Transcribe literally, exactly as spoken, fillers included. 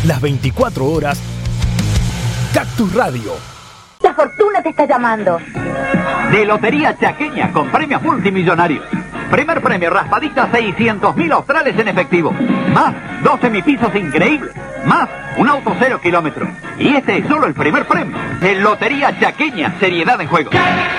las veinticuatro horas. Cactus Radio. La fortuna te está llamando. De Lotería Chaqueña con premios multimillonarios. Primer premio, raspadita, seiscientos mil australes en efectivo. Más dos semipisos increíbles. Más un auto cero kilómetros. Y este es solo el primer premio. De Lotería Chaqueña, seriedad en juego.